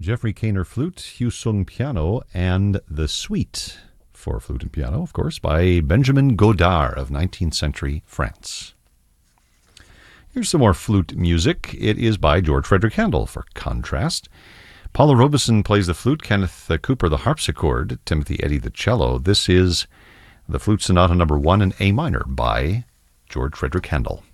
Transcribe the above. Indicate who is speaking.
Speaker 1: Jeffrey Kaner flute, Hugh Sung piano, and The Suite for flute and piano, of course, by Benjamin Godard of 19th century France. Here's some more flute music. It is by George Frederick Handel, for contrast. Paula Robeson plays the flute, Kenneth Cooper the harpsichord, Timothy Eddy the cello. This is the Flute Sonata No. 1 in A minor by George Frederick Handel.